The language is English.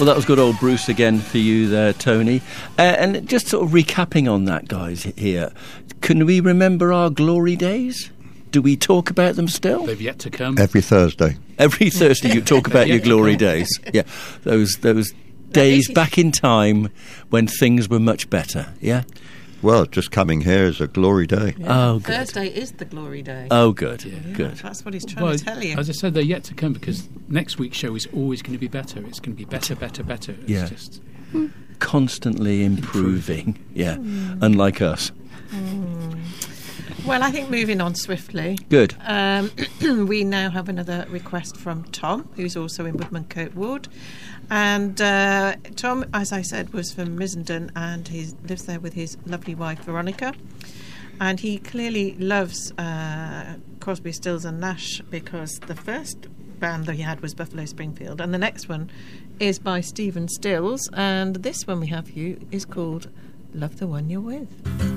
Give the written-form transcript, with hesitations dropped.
Well, that was good old Bruce again for you there, Tony. And just sort of recapping on that, guys, here. Can we remember our glory days? Do we talk about them still? They've yet to come. Every Thursday. Every Thursday you talk about your glory days. Yeah, those days back in time when things were much better, yeah? Well, just coming here is a glory day. Yeah. Oh, good. Thursday is the glory day. Oh, good, good. That's what he's trying to tell you. As I said, they're yet to come because next week's show is always going to be better. It's going to be better. It's just constantly improving. Yeah, unlike us. Well, I think moving on swiftly. Good. We now have another request from Tom, who's also in Woodmancote Ward. And Tom, as I said, was from Missenden, and he lives there with his lovely wife, Veronica. And he clearly loves Crosby, Stills and Nash because the first band that he had was Buffalo Springfield, and the next one is by Stephen Stills. And this one we have for you is called Love the One You're With.